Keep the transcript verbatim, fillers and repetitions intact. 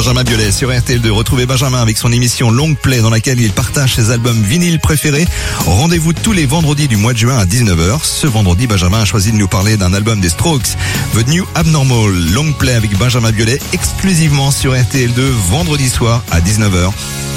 Benjamin Biolay sur R T L deux. Retrouvez Benjamin avec son émission Long Play dans laquelle il partage ses albums vinyles préférés. Rendez-vous tous les vendredis du mois de juin à dix-neuf heures. Ce vendredi, Benjamin a choisi de nous parler d'un album des Strokes, The New Abnormal. Long Play avec Benjamin Biolay exclusivement sur R T L deux vendredi soir à dix-neuf heures.